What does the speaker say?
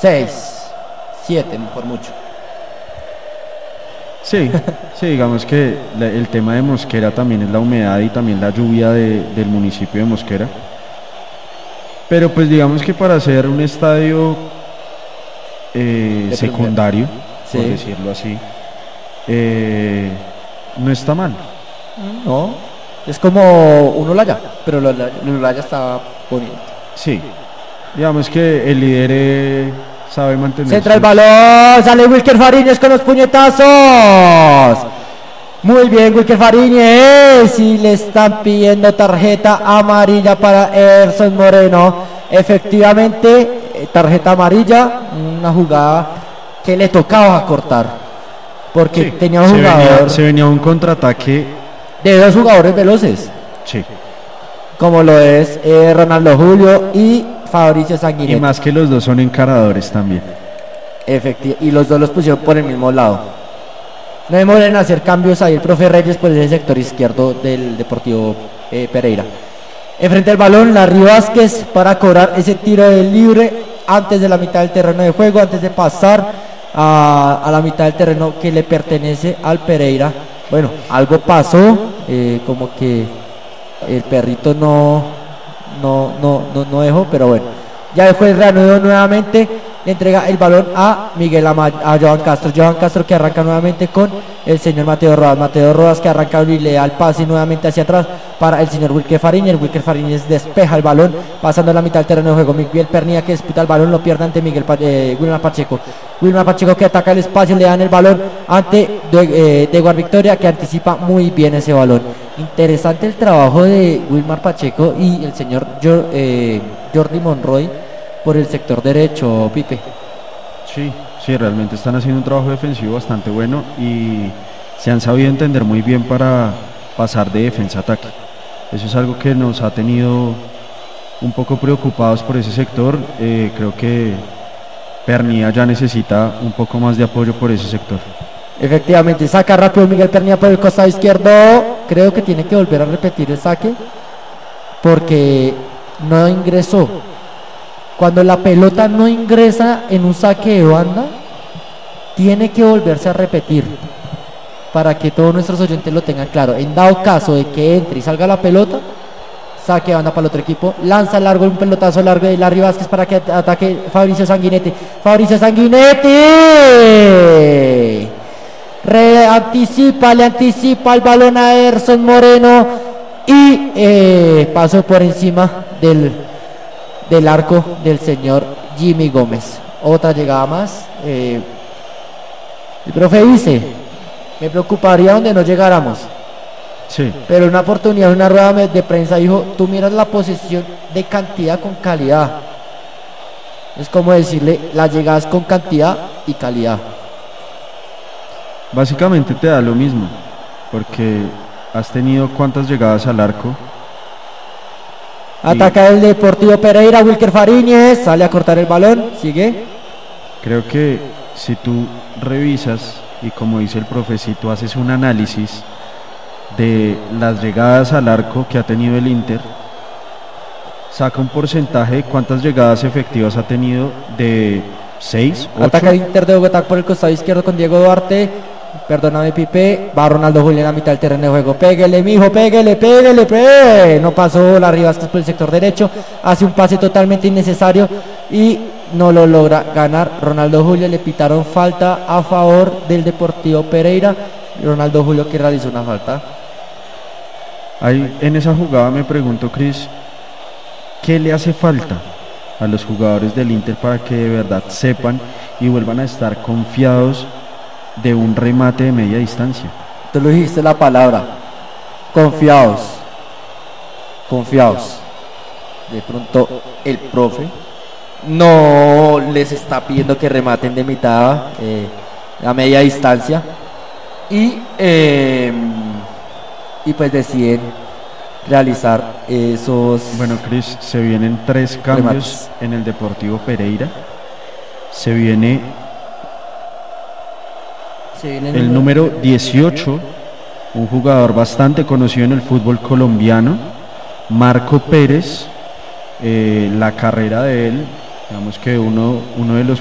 6, 7 por mucho. Sí, sí, digamos que el tema de Mosquera también es la humedad y también la lluvia del municipio de Mosquera. Pero pues digamos que para hacer un estadio secundario, sí, por decirlo así, no está mal. No, es como un Olaya, pero el Olaya está bonito. Sí, digamos que el líder sabe mantener. Centra el balón, sale Wilker Fariñez con los puñetazos. Muy bien, Wilker Fariñez, y le están pidiendo tarjeta amarilla para Erson Moreno. Efectivamente, tarjeta amarilla, una jugada que le tocaba cortar, porque Sí, tenía un jugador. Se venía un contraataque De dos jugadores veloces, sí, como lo es Ronaldo Julio y Fabricio Sanguinetti. y más que los dos son encaradores también. Y los dos los pusieron por el mismo lado. No demoren hacer cambios ahí el profe Reyes por ese sector izquierdo del Deportivo Pereira. Enfrente del balón, Larry Vázquez para cobrar ese tiro de libre antes de la mitad del terreno de juego, antes de pasar a la mitad del terreno que le pertenece al Pereira. Bueno, algo pasó, como que el perrito no dejó, pero bueno. Ya el juez reanudó nuevamente, le entrega el balón a Johan Castro que arranca nuevamente con el señor Mateo Rodas que arranca y le da el pase nuevamente hacia atrás para el señor Wilker Fariñez despeja el balón, pasando a la mitad del terreno de juego. Miguel Pernilla que disputa el balón, lo pierde ante Wilmar Pacheco que ataca el espacio, le dan el balón ante Deguar Victoria que anticipa muy bien ese balón. Interesante el trabajo de Wilmar Pacheco y el señor Jordi Monroy por el sector derecho, Pipe. Sí, realmente están haciendo un trabajo defensivo bastante bueno y se han sabido entender muy bien para pasar de defensa a ataque. Eso es algo que nos ha tenido un poco preocupados por ese sector. Creo que Pernilla ya necesita un poco más de apoyo por ese sector. Efectivamente, saca rápido Miguel Pernilla por el costado izquierdo. Creo que tiene que volver a repetir el saque porque no ingresó. Cuando la pelota no ingresa en un saque de banda, tiene que volverse a repetir para que todos nuestros oyentes lo tengan claro. En dado caso de que entre y salga la pelota, saque de banda para el otro equipo, lanza largo, un pelotazo largo de Larry Vázquez para que ataque Fabricio Sanguinetti. Le anticipa el balón a Erson Moreno y pasó por encima del arco del señor Jimmy Gómez. Otra llegada más. El profe dice: me preocuparía donde no llegáramos. Sí. Pero en una oportunidad, en una rueda de prensa dijo: tú miras la posesión de cantidad con calidad. Es como decirle las llegadas con cantidad y calidad. Básicamente te da lo mismo, porque has tenido cuántas llegadas al arco. Ataca el Deportivo Pereira, Wilker Fariñez, sale a cortar el balón, sigue. Creo que si tú revisas y como dice el profe, si tú haces un análisis de las llegadas al arco que ha tenido el Inter, saca un porcentaje de cuántas llegadas efectivas ha tenido de 6, 8. Ataca el Inter de Bogotá por el costado izquierdo con Diego Duarte. Perdóname, Pipe. Va Ronaldo Julio en la mitad del terreno de juego. Péguele, mijo, péguele. No pasó la Rivastas por el sector derecho. Hace un pase totalmente innecesario y no lo logra ganar Ronaldo Julio. Le pitaron falta a favor del Deportivo Pereira. Ronaldo Julio que realizó una falta. Ahí en esa jugada me pregunto, Cris, ¿qué le hace falta a los jugadores del Inter para que de verdad sepan y vuelvan a estar confiados de un remate de media distancia? Tú lo dijiste la palabra, confiados. De pronto el profe no les está pidiendo que rematen de mitad a media distancia y pues deciden realizar esos. Bueno, Cris, se vienen 3 cambios remates en el Deportivo Pereira. Se viene el número 18, un jugador bastante conocido en el fútbol colombiano, Marco Pérez. La carrera de él, digamos que uno de los